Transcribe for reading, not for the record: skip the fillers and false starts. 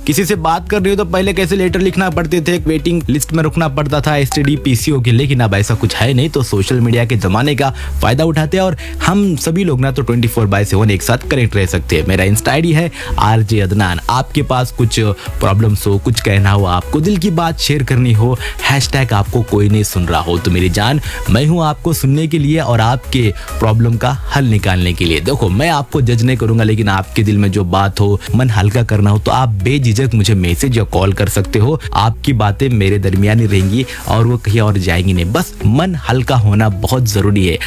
किसी से बात कर रही हो तो पहले कैसे लेटर लिखना पड़ते थे, वेटिंग लिस्ट में रुकना पड़ता था एसटीडी पीसीओ के, लेकिन अब ऐसा कुछ है नहीं। तो सोशल मीडिया के जमाने का फायदा उठाते हैं और हम सभी लोग ना तो 24/7 एक साथ कनेक्ट रह सकते हैं। मेरा इंस्टा आईडी है आरजे अदनान। आपके पास कुछ प्रॉब्लम्स हो, कुछ कहना हो, आपको दिल की बात शेयर करनी हो, हैशटैग आपको कोई नहीं सुन रहा हो, तो मेरी जान मैं हूं आपको सुनने के लिए और आपके प्रॉब्लम का हल निकालने के लिए। देखो मैं आपको जज नहीं करूंगा, लेकिन आपके दिल में जो बात हो, मन हल्का करना हो, तो आप बेझिझक मुझे मैसेज या कॉल कर सकते हो। आपकी बातें मेरे दरमियान ही रहेंगी और वो कहीं और जाएंगी नहीं। बस मन हल्का होना बहुत जरूरी है।